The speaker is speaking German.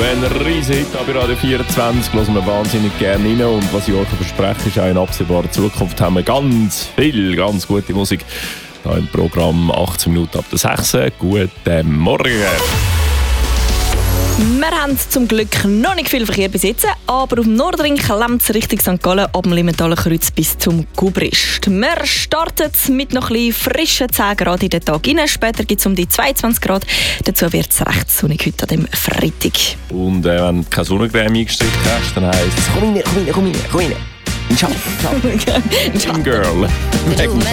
ein riesen Hit bei Radio 24. Hören wir wahnsinnig gerne rein. Und was ich euch verspreche, ist auch in absehbarer Zukunft haben wir ganz viel, ganz gute Musik hier im Programm. 18 Minuten ab der 6. Guten Morgen. Wir haben zum Glück noch nicht viel Verkehr bis jetzt, aber auf dem Nordring klemmt es Richtung St. Gallen ab dem Limmentalkreuz bis zum Gubrist. Wir starten mit noch ein bisschen frischen 10 Grad in den Tag rein. Später gibt es um die 22 Grad. Dazu wird es recht sonnig heute an dem Freitag. Und wenn du keine Sonnencreme eingestrickt hast, dann heisst es: komm rein. Ciao. Girl.